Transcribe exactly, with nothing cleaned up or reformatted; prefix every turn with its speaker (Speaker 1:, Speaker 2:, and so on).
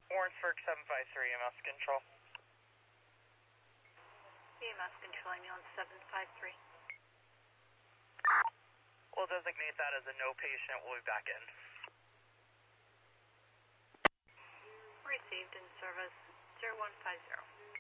Speaker 1: Warrensburg seven five three, E M S control.
Speaker 2: E M S control, ambulance seven five three.
Speaker 1: We'll designate that as a no patient. We'll be back in.
Speaker 2: Received in service zero one five zero.